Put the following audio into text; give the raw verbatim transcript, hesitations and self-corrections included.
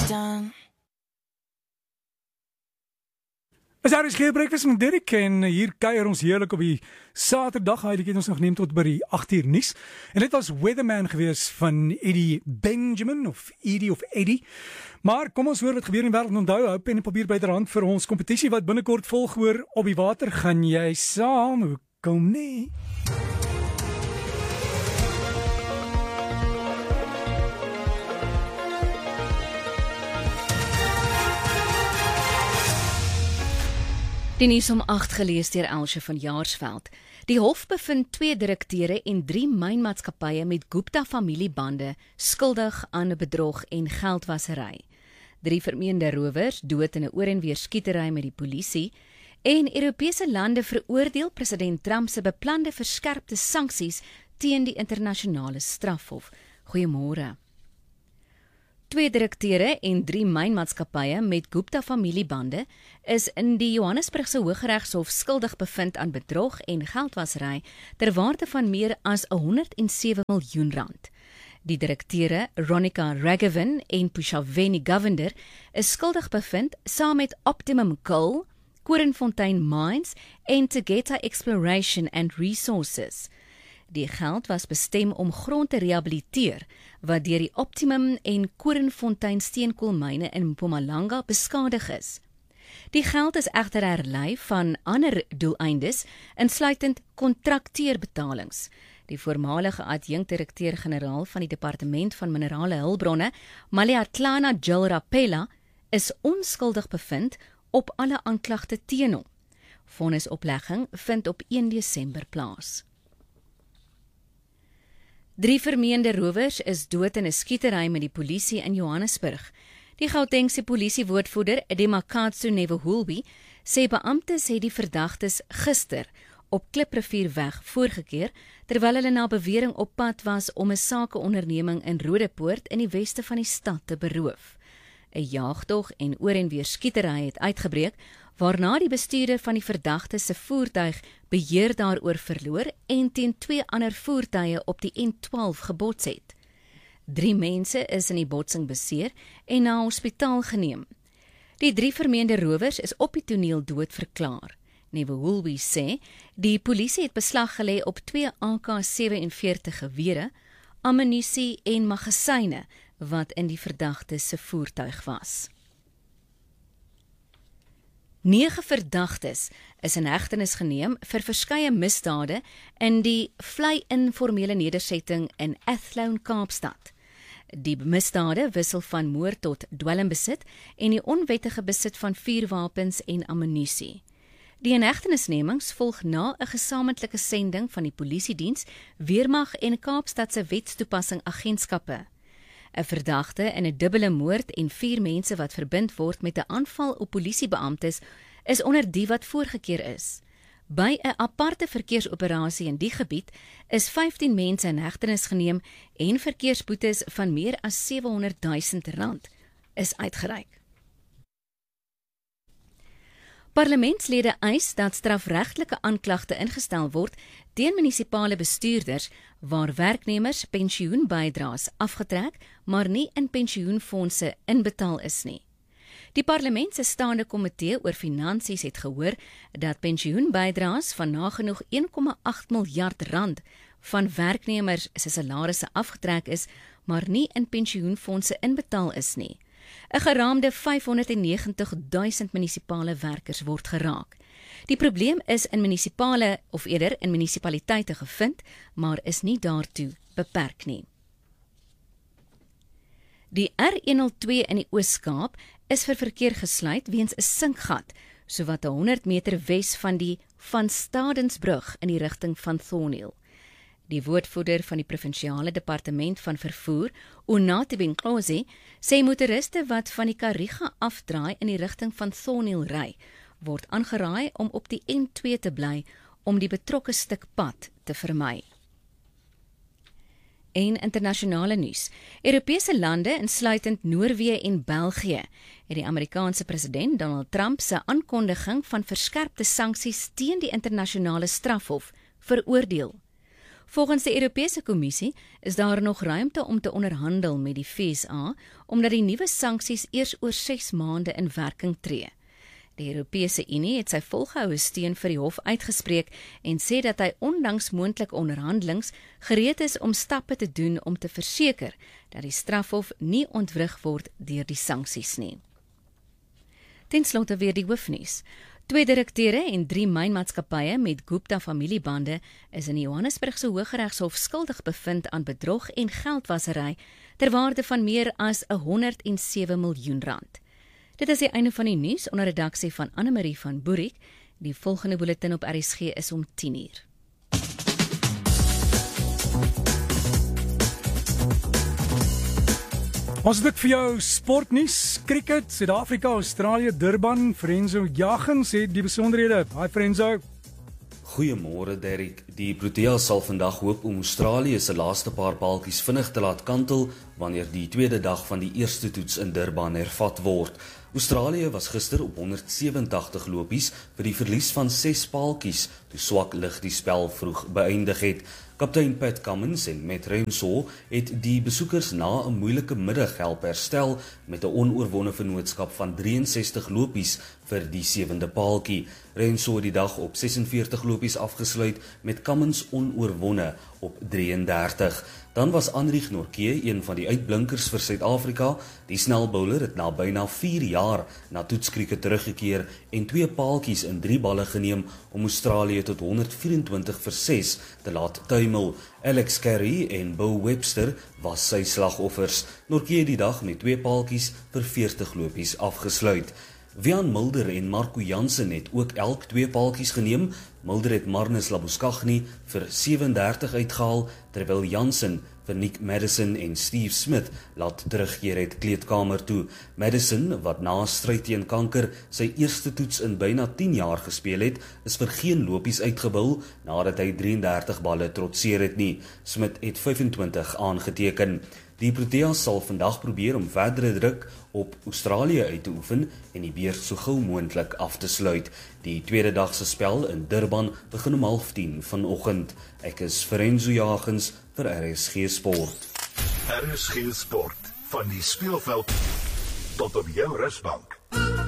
done. As daar is geen breakfast met Derek en hier kuier ons heerlik op die Saterdag. Hy het ons nog neem tot by die agt uur nuus. En dit was Weatherman gewees van Eddie Benjamin of Eddie of Eddie. Maar kom ons hoor wat gebeur in die wêreld. Onthou, hou pen en papier byderhand vir ons kompetisie wat binnekort volg hoor op die water. Gaan jy saam? Hoe kom nie? Die nuus om agt gelees deur Elsje van Jaarsveld. Die hof bevind twee direkteure en drie mynmaatskappye met Gupta familiebande skuldig aan bedrog en geldwasery. Drie vermeende rowers dood in 'n oor en weer skietery met die polisie en Europese lande veroordeel president Trump se beplande verskerpte sanksies teen die internasionale strafhof. Goeiemôre. Twee direkteure en drie mynmaatskappye met Gupta familiebande is in die Johannesburgse Hooggeregshof skuldig bevind aan bedrog en geldwasery ter waarde van meer as honderd en sewe miljoen rand. Die direkteure Ronica Raghavan en Pushaveni Govender is skuldig bevind saam met Optimum Coal, Korenfontein Mines en Tegeta Exploration and Resources. Die geld was bestem om grond te rehabiliteer wat deur die Optimum en Korenfontein steenkoolmyne in Mpumalanga beskadig is. Die geld is egter herlei van ander doeleindes, insluitend kontrakteerbetalings. Die voormalige adjunkt-direkteur-generaal van die Departement van Minerale Hulpbronne, Maliatlana Jill Rapella, is onskuldig bevind op alle aanklagte teen hom. Vonnisoplegging vind op een Desember plaas. Drie vermeende rowers is dood in 'n skietery met die polisie in Johannesburg. Die Gautengse polisiewoordvoerder, Demakatsu Nevehulbi, sê beamptes het die verdagtes gister op Kliprivierweg voorgekeer, terwyl hulle na bewering op pad was om 'n sakeonderneming in Rodepoort in die weste van die stad te beroof. 'n Jaagtog en oor en weer skietery het uitgebreek, waarna die bestuurder van die verdagte se voertuig beheer daaroor verloor en teen twee ander voertuie op die N twaalf gebots het. Drie mense is in die botsing beseer en na hospitaal geneem. Die drie vermeende rowers is op die toneel dood verklaar. Nevehulbi sê, die polisie het beslag gelê op twee A K sewenveertig gewere, ammunisie en magasyne wat in die verdagte se voertuig was. Nege verdagtes is in hegtenis geneem vir verskeie misdade in die vlei-in formele nedersetting in Athlone, Kaapstad. Die misdade wissel van moord tot dwelmbesit en die onwettige besit van vuurwapens en ammunisie. Die inhegtenisnemings volg na 'n gesamentlike sending van die polisiediens, weermag en Kaapstad se wetstoepassing agentskappe. 'n Verdagte in 'n dubbele moord en vier mense wat verbind word met 'n aanval op polisiebeamptes is onder die wat voorgekeer is. By 'n aparte verkeersoperasie in die gebied is vyftien mense in hegtenis geneem en verkeersboetes van meer as sewehonderdduisend rand is uitgereik. Parlementslede eis dat strafregtelike aanklagte ingestel word teen munisipale bestuurders waar werknemers pensioenbydraes afgetrek, maar nie in pensioenfondse inbetaal is nie. Die parlement se staande komitee oor finansies het gehoor dat pensioenbydraes van nagenoeg een komma agt miljard rand van werknemers se salarisse afgetrek is, maar nie in pensioenfondse inbetaal is nie. 'n Geraamde vyfhonderdnegentigduisend munisipale werkers word geraak. Die probleem is in munisipale of eerder in munisipaliteite gevind, maar is nie daartoe beperk nie. Die R honderdtwee in die Oos-Kaap is vir verkeer gesluit weens 'n sinkgat, sowat honderd meter wes van die Van Stadensbrug in die rigting van Thornhill. Die woordvoerder van die provinsiale departement van vervoer, Unathi Benkosi, sê motoriste wat van die Kariga afdraai in die rigting van Thornhill ry, word aangeraai om op die N twee te bly om die betrokke stuk pad te vermy. En internasionale nuus. Europese lande, insluitend Noorwe en België, het die Amerikaanse president Donald Trump se aankondiging van verskerpte sanksies teen die internasionale strafhof veroordeel. Volgens die Europese Kommissie is daar nog ruimte om te onderhandel met die V S A, omdat die nuwe sanksies eers oor ses maande in werking tree. Die Europese Unie het sy volgehoue steun vir die hof uitgespreek en sê dat hy ondanks moontlike onderhandelings gereed is om stappe te doen om te verseker dat die strafhof nie ontwrig word deur die sanksies nie. Ten slotte weer die hoofnuus. Twee direkteure en drie mynmaatskappye met Gupta familiebande is in die Johannesburgse Hooggeregshof skuldig bevind aan bedrog en geldwasery ter waarde van meer as honderd en sewe miljoen rand. Dit is die einde van die nuus onder redaksie van Anne-Marie van Boerik. Die volgende bulletin op R S G is om tien uur. Ons het ook vir jou sportnuus, cricket, Suid-Afrika, Australië, Durban, Frenzo Jaggens het die besonderhede. Hi Frenzo. Goeiemôre Derek. Die Proteas sal vandag hoop om Australië se laaste paar paaltjies vinnig te laat kantel wanneer die tweede dag van die eerste toets in Durban hervat word. Australië was gister op honderd sewe en agtig lopies vir die verlies van ses paaltjies toe swak lig die spel vroeg beëindig het. Kaptein Pat Cummins en Matt Renshaw het die besoekers na 'n moeilike middag help herstel met 'n onoorwonde vennootskap van drie en sestig lopies vir die sewende paaltjie. Renshaw het die dag op ses en veertig lopies afgesluit met Cummins onoorwonde op drie en dertig. Dan was Anrich Nortje een van die uitblinkers vir Suid-Afrika. Die snelbouler het na byna vier jaar na toetskriket teruggekeer en twee paaltjies in drie balle geneem om Australië tot honderd vyf en twintig vir ses te laat tuimel. Alex Carey en Bo Webster was sy slagoffers. Nortje het die dag met twee paaltjies vir veertig lopies afgesluit. Wiaan Mulder en Marco Jansen het ook elk twee paaltjies geneem. Mulder het Marnus Labuschagne vir sewe en dertig uitgehaal, terwyl Jansen vir Nick Madison en Steve Smith laat terugkeer het kleedkamer toe. Madison, wat na stryd teen kanker sy eerste toets in byna tien jaar gespeel het, is vir geen lopies uitgebil nadat hy drie en dertig balle trotseer het nie. Smith het vyf en twintig aangeteken. Die Proteas sal vandag probeer om verdere druk op Australië uit te oefen en die beurt so gou moontlik af te sluit. Die tweede dag se spel in Durban begin om half tien vanoggend. Ek is Frenzo Jaggens vir R S G Sport. R S G Sport, van die speelveld tot op jou rusbank.